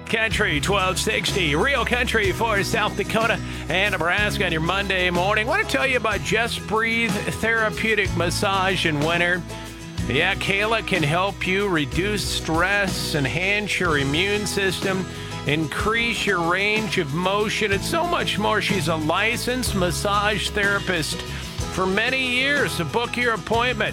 Country 1260, Real Country for South Dakota and Nebraska on your Monday morning. I want to tell you about Just Breathe Therapeutic Massage in winter. Yeah, Kayla can help you reduce stress, enhance your immune system, increase your range of motion, and so much more. She's a licensed massage therapist for many years. So book your appointment,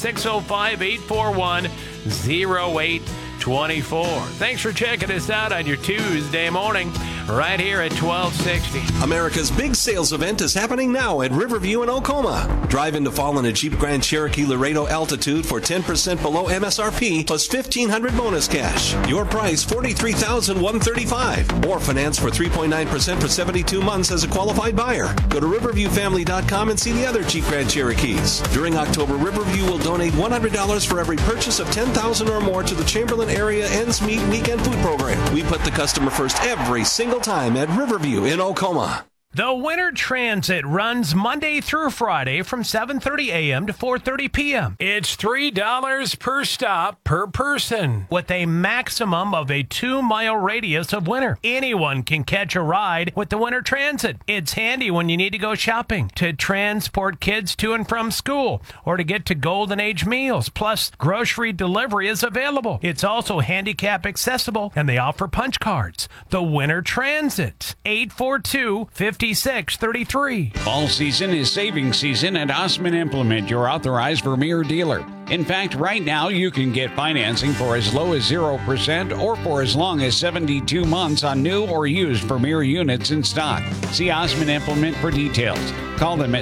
605-841-0824. Thanks for checking us out on your Tuesday morning, right here at 1260. America's big sales event is happening now at Riverview in Oklahoma. Drive into fall in a Jeep Grand Cherokee Laredo Altitude for 10% below MSRP plus $1,500 bonus cash. Your price, $43,135. Or finance for 3.9% for 72 months as a qualified buyer. Go to riverviewfamily.com and see the other Jeep Grand Cherokees. During October, Riverview will donate $100 for every purchase of $10,000 or more to the Chamberlain Area Ends Meet Weekend Food Program. We put the customer first every single time at Riverview in Oklahoma. The Winter Transit runs Monday through Friday from 7:30 a.m. to 4:30 p.m. It's $3 per stop per person, with a maximum of a 2-mile radius of winter. Anyone can catch a ride with the Winter Transit. It's handy when you need to go shopping, to transport kids to and from school, or to get to Golden Age meals. Plus, grocery delivery is available. It's also handicap accessible, and they offer punch cards. The Winter Transit, 842-5633. Fall season is saving season at Osman Implement, your authorized Vermeer dealer. In fact, right now you can get financing for as low as 0% or for as long as 72 months on new or used Vermeer units in stock. See Osman Implement for details. Call them at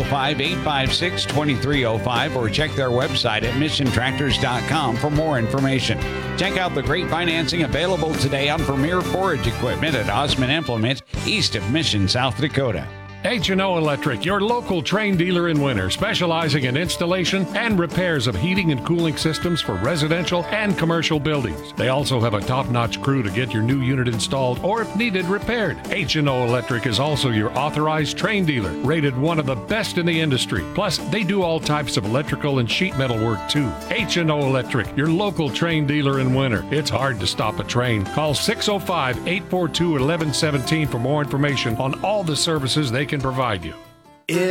605-856-2305 or check their website at missiontractors.com for more information. Check out the great financing available today on Vermeer forage equipment at Osman Implement, east of Mission, South Dakota. H&O Electric, your local Trane dealer in winter, specializing in installation and repairs of heating and cooling systems for residential and commercial buildings. They also have a top-notch crew to get your new unit installed or, if needed, repaired. H&O Electric is also your authorized Trane dealer, rated one of the best in the industry. Plus, they do all types of electrical and sheet metal work, too. H&O Electric, your local Trane dealer in winter. It's hard to stop a train. Call 605-842-1117 for more information on all the services they can provide you.